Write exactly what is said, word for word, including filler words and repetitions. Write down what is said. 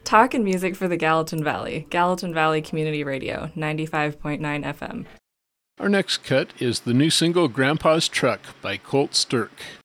talk and music for the Gallatin Valley. Gallatin Valley Community Radio, ninety-five point nine F M. Our next cut is the new single Grandpa's Truck by Colt Sturck.